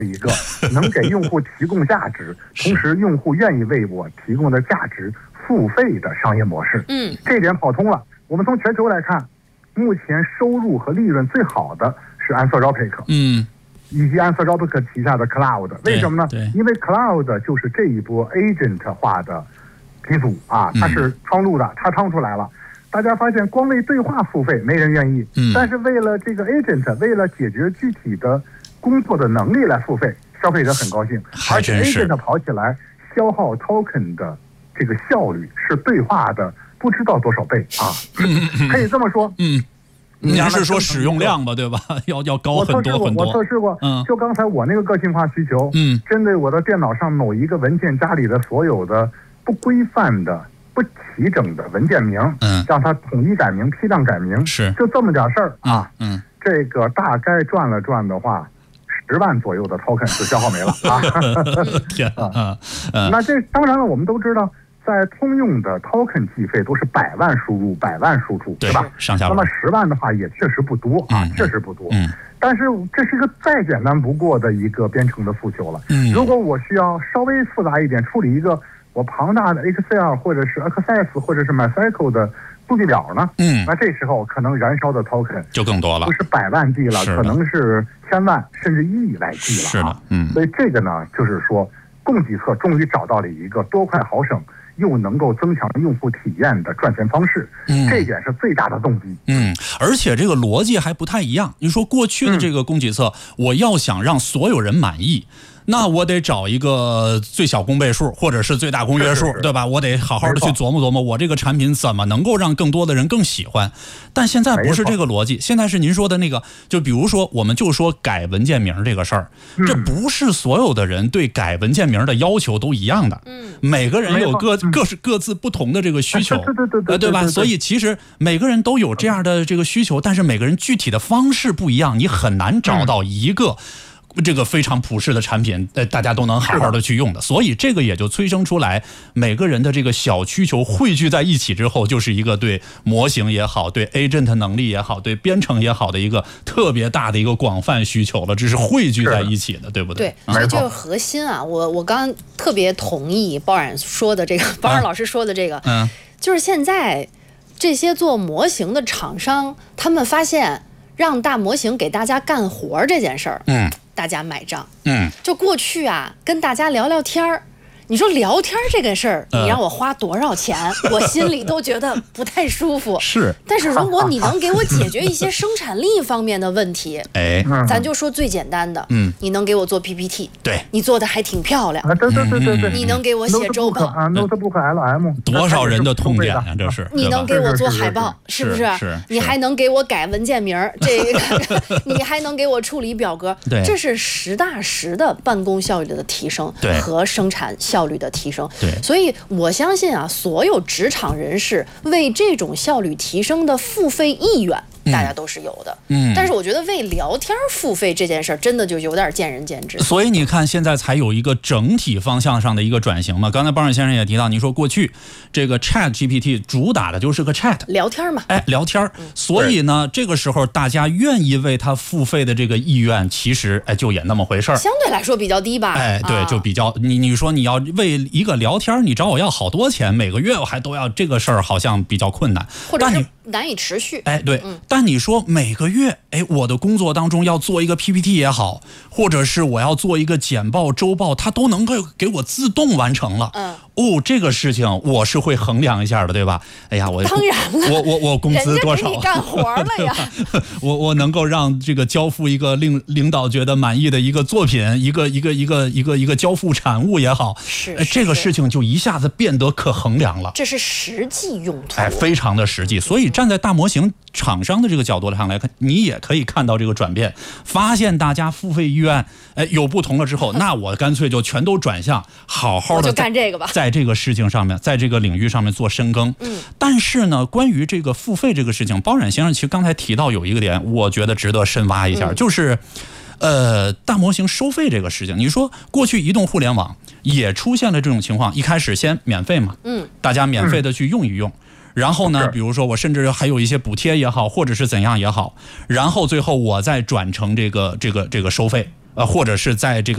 一个能给用户提供价值，同时用户愿意为我提供的价值付费的商业模式。这一点跑通了。我们从全球来看，目前收入和利润最好的是 Anthropic， 以及 Anthropic 旗下的 Cloud。为什么呢？因为 Cloud 就是这一波 agent 化的鼻祖啊，它是窗路的，它趟出来了。大家发现，光为对话付费没人愿意，但是为了这个 agent， 为了解决具体的工作的能力来付费，消费者很高兴。而且 agent 跑起来消耗 token 的这个效率是对话的不知道多少倍啊！可以这么说。 您是说使用量吧，对吧？要高很多很多。 我测试过，就刚才我那个个性化需求，针对我的电脑上某一个文件夹里的所有的不规范的、不齐整的文件名，让它统一改名、批量改名， 是就这么点事儿啊。这个大概转了转的话，10万左右的 token 就消耗没了啊！ 天啊！ 那这当然了，我们都知道。在通用的 token 计费都是100万输入100万输出，对吧？ 上下。 那么10万的话也确实不多啊，确实不多。但是这是一个再简单不过的一个编程的诉求了。如果我需要稍微复杂一点，处理一个我庞大的 Excel 或者是 Access 或者是 MySQL 的数据表呢，那这时候可能燃烧的 token 就更多了， 不是100万计了，可能是1000万甚至1亿来计了。 是的， 所以这个呢，就是说供给侧终于找到了一个多快好省又能够增强用户体验的赚钱方式，这一点是最大的动机。 而且这个逻辑还不太一样。你说过去的这个供给侧，我要想让所有人满意，那我得找一个最小公倍数或者是最大公约数，对吧？我得好好的去琢磨琢磨，我这个产品怎么能够让更多的人更喜欢。但现在不是这个逻辑，现在是您说的那个，就比如说我们就说改文件名这个事儿，这不是所有的人对改文件名的要求都一样的，每个人有各自不同的这个需求，对吧？所以其实每个人都有这样的这个需求，但是每个人具体的方式不一样，你很难找到一个这个非常普世的产品，大家都能好好的去用的，所以这个也就催生出来每个人的这个小需求汇聚在一起之后，就是一个对模型也好，对 agent 能力也好，对编程也好的一个特别大的一个广泛需求了，这是汇聚在一起的，对不对？ 对，所以就是核心啊。我刚刚特别同意包冉说的这个，包冉老师说的这个，就是现在这些做模型的厂商，他们发现让大模型给大家干活这件事儿，大家买账。就过去啊，跟大家聊聊天儿，你说聊天这个事儿，你让我花多少钱，我心里都觉得不太舒服。 是， 但是如果你能给我解决一些生产力方面的问题，咱就说最简单的，你能给我做 PPT， 对， 你做的还挺漂亮， 对， 你能给我写周报啊 ，Notebook LM， 多少人的痛点啊，这是。 你能给我做海报，是不是？你还能给我改文件名，这个你还能给我处理表格，这是实打实的办公效率的提升和生产效率的提升。所以我相信啊，所有职场人士为这种效率提升的付费意愿，大家都是有的。但是我觉得为聊天付费这件事儿，真的就有点见仁见智。 所以你看，现在才有一个整体方向上的一个转型嘛。刚才包冉先生也提到，你说过去这个 Chat GPT 主打的就是个 Chat 聊天嘛， 聊天。所以呢，这个时候大家愿意为它付费的这个意愿，其实就也那么回事儿， 相对来说比较低吧。 对，就比较你说你要为一个聊天，你找我要好多钱，每个月我还都要，这个事儿好像比较困难， 或者是难以持续。 对。但你说每个月，我的工作当中要做一个 PPT 也好，或者是我要做一个简报、周报，它都能够给我自动完成了。这个事情我是会衡量一下的，对吧？哎呀， 当然了， 我工资多少？ 人家给你干活了呀。 我能够让这个交付一个令领导觉得满意的一个作品，一个交付产物也好，这个事情就一下子变得可衡量了。 这是实际用途， 非常的实际。所以站在大模型厂商的这个角度上来看，你也可以看到这个转变，发现大家付费意愿有不同了之后，那我干脆就全都转向，好好的就干这个吧， 在这个事情上面，在这个领域上面做深耕。但是呢，关于这个付费这个事情，包冉先生其实刚才提到有一个点，我觉得值得深挖一下，就是大模型收费这个事情。你说过去移动互联网也出现了这种情况，一开始先免费嘛，大家免费的去用一用。然后呢，比如说我甚至还有一些补贴也好，或者是怎样也好，然后最后我再转成这个收费，或者是在这个